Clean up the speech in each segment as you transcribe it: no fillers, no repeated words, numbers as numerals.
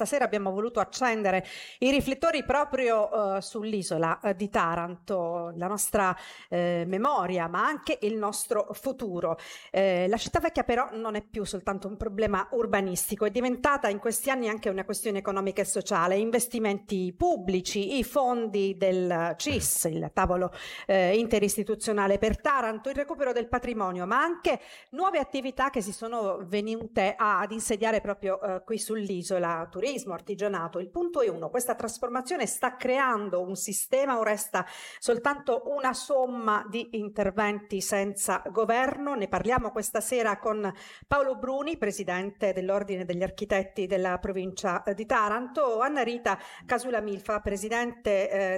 stasera abbiamo voluto accendere i riflettori proprio sull'isola di Taranto, la nostra memoria, ma anche il nostro futuro. La città vecchia però non è più soltanto un problema urbanistico, è diventata in questi anni anche una questione economica e sociale. Investimenti pubblici, i fondi del CIS, il tavolo interistituzionale per Taranto, il recupero del patrimonio, ma anche nuove attività che si sono venute ad insediare proprio qui sull'isola: turismo, artigianato. Il punto è uno: questa trasformazione sta creando un sistema o resta soltanto una somma di interventi senza governo? Ne parliamo questa sera con Paolo Bruni, presidente dell'Ordine degli Architetti della provincia di Taranto, Anna Rita Casula Milfa, presidente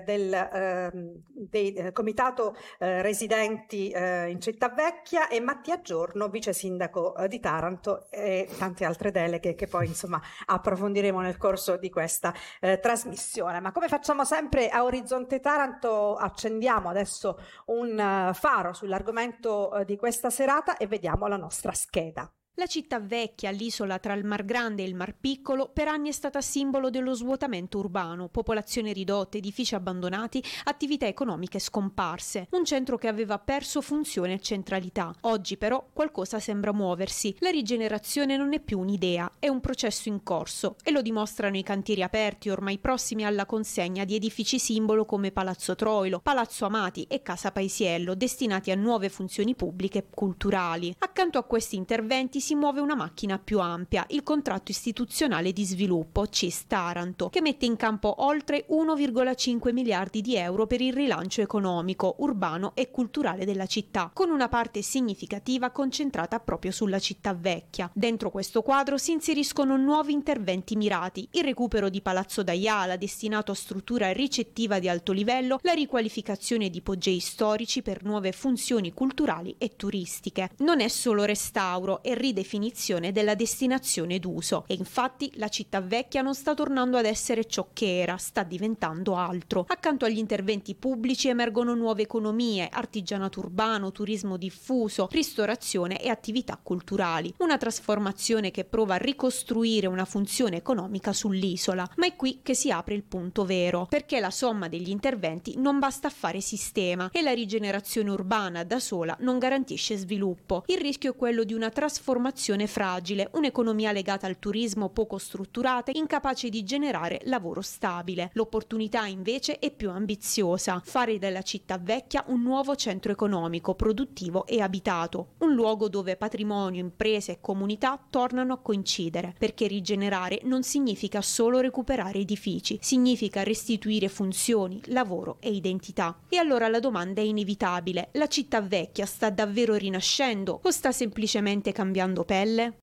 del Comitato Residenti in Città Vecchia, e Mattia Giorno, vice sindaco di Taranto, e tante altre deleghe che poi insomma approfondiremo nel corso di questa trasmissione. Ma come facciamo sempre a Orizzonte Taranto, accendiamo adesso un faro sull'argomento di questa serata e vediamo la nostra scheda. La città vecchia, l'isola tra il Mar Grande e il Mar Piccolo, per anni è stata simbolo dello svuotamento urbano: popolazione ridotta, edifici abbandonati, attività economiche scomparse. Un centro che aveva perso funzione e centralità. Oggi però qualcosa sembra muoversi. La rigenerazione non è più un'idea, è un processo in corso, e lo dimostrano i cantieri aperti ormai prossimi alla consegna di edifici simbolo come Palazzo Troilo, Palazzo Amati e Casa Paisiello, destinati a nuove funzioni pubbliche e culturali. Accanto a questi interventi si muove una macchina più ampia: il contratto istituzionale di sviluppo CIS Taranto, che mette in campo oltre 1,5 miliardi di euro per il rilancio economico, urbano e culturale della città, con una parte significativa concentrata proprio sulla città vecchia. Dentro questo quadro si inseriscono nuovi interventi mirati: il recupero di Palazzo Daiala, destinato a struttura ricettiva di alto livello, la riqualificazione di poggi storici per nuove funzioni culturali e turistiche. Non è solo restauro e ridefinizione della destinazione d'uso, e infatti la città vecchia non sta tornando ad essere ciò che era, sta diventando altro. Accanto agli interventi pubblici emergono nuove economie: artigianato urbano, turismo diffuso, ristorazione e attività culturali. Una trasformazione che prova a ricostruire una funzione economica sull'isola. Ma è qui che si apre il punto vero, perché la somma degli interventi non basta a fare sistema, e la rigenerazione urbana da sola non garantisce sviluppo. Il rischio è quello di una trasformazione fragile, un'economia legata al turismo poco strutturata, incapace di generare lavoro stabile. L'opportunità invece è più ambiziosa: fare della città vecchia un nuovo centro economico, produttivo e abitato, un luogo dove patrimonio, imprese e comunità tornano a coincidere, perché rigenerare non significa solo recuperare edifici, significa restituire funzioni, lavoro e identità. E allora la domanda è inevitabile: la città vecchia sta davvero rinascendo o sta semplicemente cambiando pelle?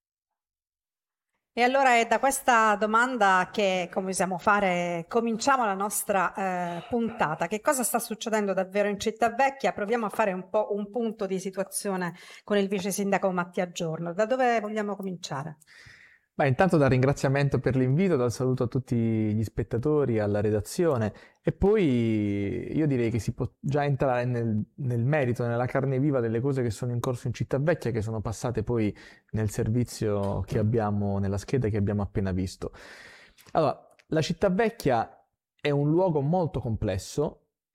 E allora è da questa domanda che, come possiamo fare, cominciamo la nostra puntata. Che cosa sta succedendo davvero in Città Vecchia? Proviamo a fare un po' un punto di situazione con il vice sindaco Mattia Giorno. Da dove vogliamo cominciare? Intanto dal ringraziamento per l'invito, dal saluto a tutti gli spettatori, alla redazione, e poi io direi che si può già entrare nel merito, nella carne viva delle cose che sono in corso in Città Vecchia, che sono passate poi nel servizio che abbiamo, nella scheda che abbiamo appena visto. Allora, la Città Vecchia è un luogo molto complesso,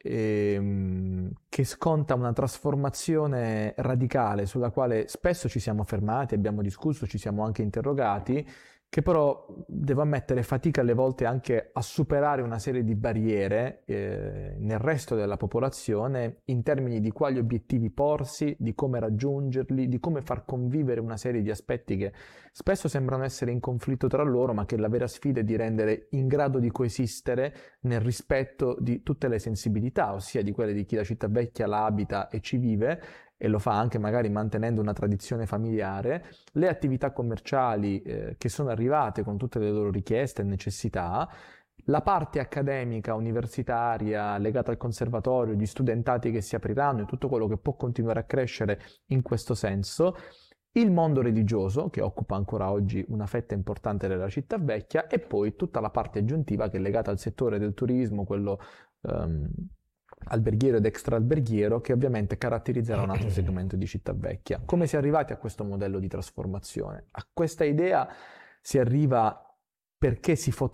che sconta una trasformazione radicale sulla quale spesso ci siamo fermati, abbiamo discusso, ci siamo anche interrogati, che però, devo ammettere, fatica alle volte anche a superare una serie di barriere nel resto della popolazione, in termini di quali obiettivi porsi, di come raggiungerli, di come far convivere una serie di aspetti che spesso sembrano essere in conflitto tra loro, ma che la vera sfida è di rendere in grado di coesistere nel rispetto di tutte le sensibilità, ossia di quelle di chi la città vecchia la abita e ci vive, e lo fa anche magari mantenendo una tradizione familiare, le attività commerciali che sono arrivate con tutte le loro richieste e necessità, la parte accademica, universitaria, legata al conservatorio, gli studentati che si apriranno e tutto quello che può continuare a crescere in questo senso, il mondo religioso, che occupa ancora oggi una fetta importante della città vecchia, e poi tutta la parte aggiuntiva che è legata al settore del turismo, quello alberghiero ed extraalberghiero, che ovviamente caratterizzerà un altro segmento di Città Vecchia. Come si è arrivati a questo modello di trasformazione? A questa idea si arriva perché si